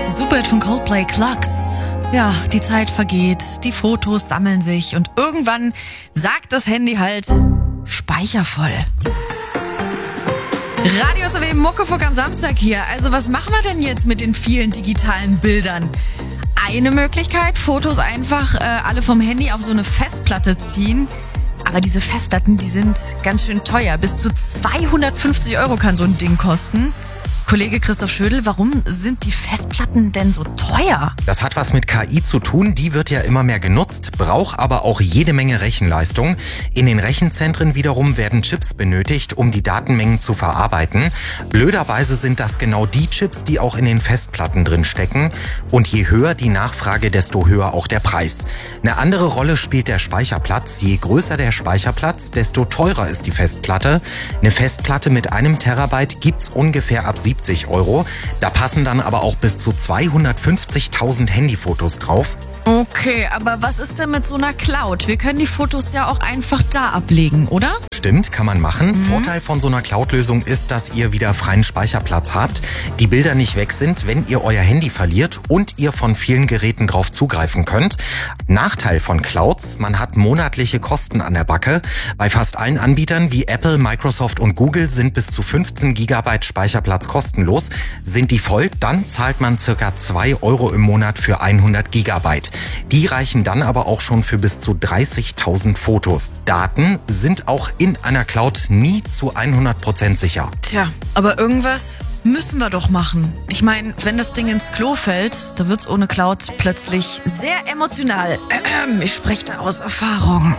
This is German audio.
Superhit von Coldplay, Clocks. Ja, die Zeit vergeht, die Fotos sammeln sich und irgendwann sagt das Handy halt Speicher voll. Radio SAW Muckefuck am Samstag hier. Also was machen wir denn jetzt mit den vielen digitalen Bildern? Eine Möglichkeit, Fotos einfach alle vom Handy auf so eine Festplatte ziehen. Aber diese Festplatten, die sind ganz schön teuer. Bis zu 250 € kann so ein Ding kosten. Kollege Christoph Schödel, warum sind die Festplatten denn so teuer? Das hat was mit KI zu tun, die wird ja immer mehr genutzt, braucht aber auch jede Menge Rechenleistung. In den Rechenzentren wiederum werden Chips benötigt, um die Datenmengen zu verarbeiten. Blöderweise sind das genau die Chips, die auch in den Festplatten drin stecken. Und je höher die Nachfrage, desto höher auch der Preis. Eine andere Rolle spielt der Speicherplatz. Je größer der Speicherplatz, desto teurer ist die Festplatte. Eine Festplatte mit 1 Terabyte gibt's ungefähr ab 70 €. Da passen dann aber auch bis zu 250.000 Handyfotos drauf. Okay, aber was ist denn mit so einer Cloud? Wir können die Fotos ja auch einfach da ablegen, oder? Stimmt, kann man machen. Vorteil von so einer Cloud-Lösung ist, dass ihr wieder freien Speicherplatz habt, die Bilder nicht weg sind, wenn ihr euer Handy verliert und ihr von vielen Geräten drauf zugreifen könnt. Nachteil von Clouds, man hat monatliche Kosten an der Backe. Bei fast allen Anbietern wie Apple, Microsoft und Google sind bis zu 15 GB Speicherplatz kostenlos. Sind die voll, dann zahlt man ca. 2 € im Monat für 100 GB. Die reichen dann aber auch schon für bis zu 30.000 Fotos. Daten sind auch in einer Cloud nie zu 100% sicher. Tja, aber irgendwas müssen wir doch machen. Ich meine, wenn das Ding ins Klo fällt, da wird's ohne Cloud plötzlich sehr emotional. Ich spreche da aus Erfahrung.